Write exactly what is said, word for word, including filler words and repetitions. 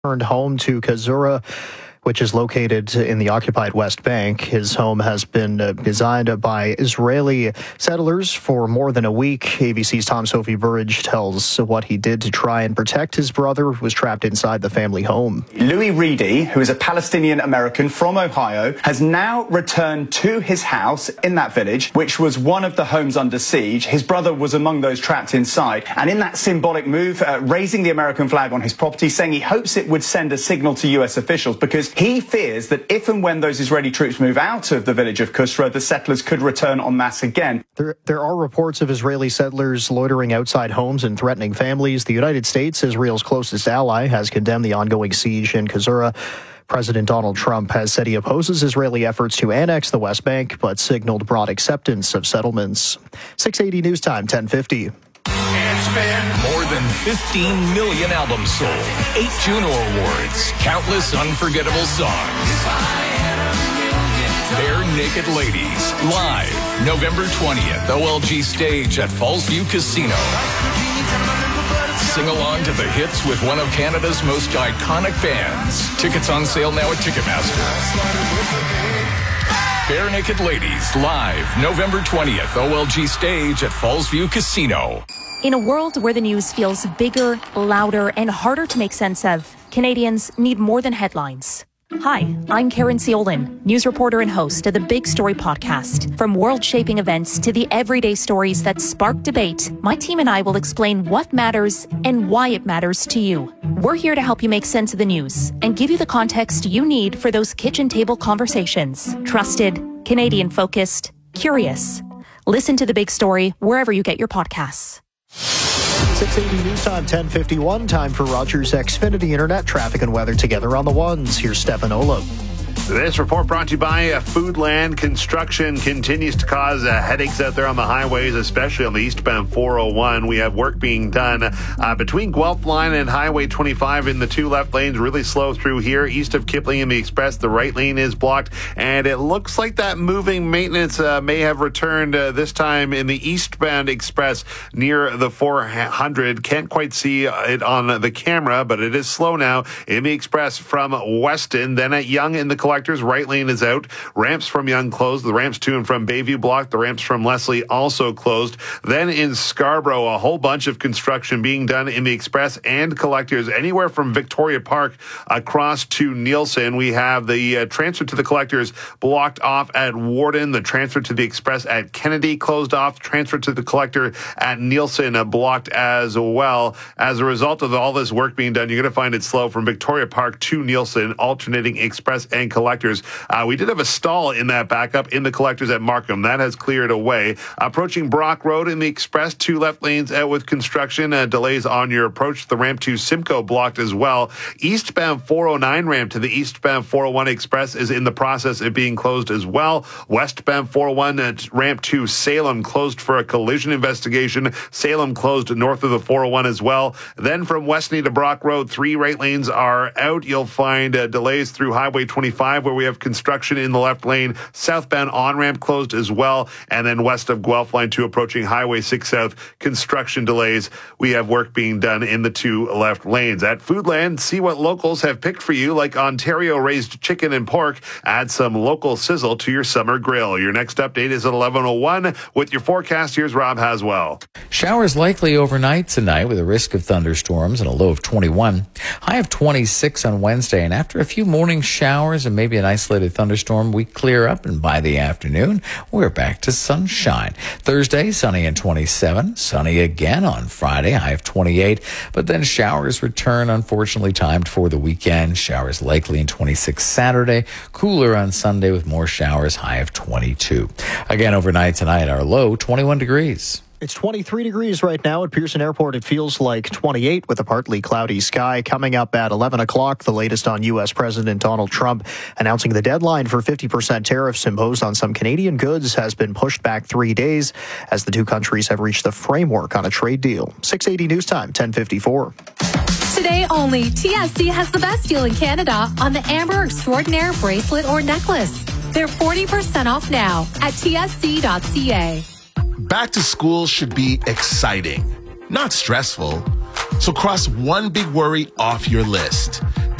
returned home to Kazura, which is located in the occupied West Bank. His home has been uh, designed by Israeli settlers for more than a week. A B C's Tom Sophie Burridge tells what he did to try and protect his brother who was trapped inside the family home. Louis Reedy, who is a Palestinian-American from Ohio, has now returned to his house in that village, which was one of the homes under siege. His brother was among those trapped inside. And in that symbolic move, uh, raising the American flag on his property, saying he hopes it would send a signal to U S officials, because he fears that if and when those Israeli troops move out of the village of Kusra, the settlers could return en masse again. There, there are reports of Israeli settlers loitering outside homes and threatening families. The United States, Israel's closest ally, has condemned the ongoing siege in Kusra. President Donald Trump has said he opposes Israeli efforts to annex the West Bank, but signaled broad acceptance of settlements. six eighty News Time, ten fifty. More than fifteen million albums sold, eight Juno Awards, countless unforgettable songs. Bare Naked Ladies, live, November twentieth, O L G Stage at Fallsview Casino. Sing along to the hits with one of Canada's most iconic bands. Tickets on sale now at Ticketmaster. Bare Naked Ladies, live, November twentieth, O L G Stage at Fallsview Casino. In a world where the news feels bigger, louder, and harder to make sense of, Canadians need more than headlines. Hi, I'm Karen Seolin, news reporter and host of the Big Story podcast. From world-shaping events to the everyday stories that spark debate, my team and I will explain what matters and why it matters to you. We're here to help you make sense of the news and give you the context you need for those kitchen table conversations. Trusted, Canadian-focused, curious. Listen to The Big Story wherever you get your podcasts. six eighty News Time, ten fifty-one. Time for Rogers Xfinity Internet traffic and weather together on the ones. Here's Stefan Ola. This report brought to you by uh, Foodland. Construction continues to cause uh, headaches out there on the highways, especially on the eastbound four oh one. We have work being done uh, between Guelph Line and Highway twenty-five in the two left lanes. Really slow through here. East of Kipling and the Express, the right lane is blocked. And it looks like that moving maintenance uh, may have returned uh, this time in the eastbound Express near the four hundred. Can't quite see it on the camera, but it is slow now in the Express from Weston. Then at Yonge in the Collectors, right lane is out. Ramps from Yonge closed. The ramps to and from Bayview blocked. The ramps from Leslie also closed. Then in Scarborough, a whole bunch of construction being done in the Express and Collectors, anywhere from Victoria Park across to Nielsen. We have the uh, transfer to the Collectors blocked off at Warden. The transfer to the Express at Kennedy closed off. Transfer to the Collector at Nielsen uh, blocked as well. As a result of all this work being done, you're going to find it slow from Victoria Park to Nielsen, alternating Express and Collectors. Uh, we did have a stall in that backup in the Collectors at Markham. That has cleared away. Approaching Brock Road in the Express, two left lanes out with construction. Uh, delays on your approach. The ramp to Simcoe blocked as well. Eastbound four oh nine ramp to the eastbound four oh one Express is in the process of being closed as well. Westbound four oh one uh, ramp to Salem closed for a collision investigation. Salem closed north of the four oh one as well. Then from Westney to Brock Road, three right lanes are out. You'll find uh, delays through Highway twenty-five where we have construction in the left lane. Southbound on-ramp closed as well. And then west of Guelph Line two approaching Highway six South, construction delays. We have work being done in the two left lanes. At Foodland, see what locals have picked for you, like Ontario-raised chicken and pork. Add some local sizzle to your summer grill. Your next update is at eleven oh one. With your forecast, here's Rob Haswell. Showers likely overnight tonight with a risk of thunderstorms and a low of twenty-one. High of twenty-six on Wednesday. And after a few morning showers and maybe an isolated thunderstorm, we clear up, and by the afternoon, we're back to sunshine. Thursday, sunny and twenty-seven. Sunny again on Friday, high of twenty-eight. But then showers return, unfortunately timed for the weekend. Showers likely in twenty-six Saturday. Cooler on Sunday with more showers, high of twenty-two. Again, overnight tonight, our low, twenty-one degrees. It's twenty-three degrees right now at Pearson Airport. It feels like twenty-eight with a partly cloudy sky. Coming up at eleven o'clock, the latest on U S President Donald Trump announcing the deadline for fifty percent tariffs imposed on some Canadian goods has been pushed back three days as the two countries have reached the framework on a trade deal. six eighty News Time, ten fifty-four. Today only, T S C has the best deal in Canada on the Amber Extraordinaire bracelet or necklace. They're forty percent off now at T S C dot C A. Back to school should be exciting, not stressful. So cross one big worry off your list.